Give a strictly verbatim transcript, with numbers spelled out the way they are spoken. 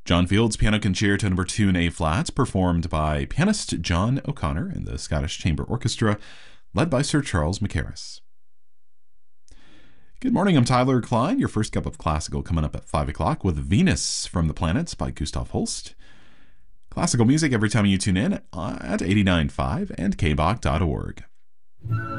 John Field's Piano Concerto Number two in A flat, performed by pianist John O'Connor and the Scottish Chamber Orchestra, led by Sir Charles Mackerras. Good morning, I'm Tyler Klein. Your first cup of classical coming up at five o'clock with Venus from the Planets by Gustav Holst. Classical music every time you tune in at eighty-nine point five and k bach dot org.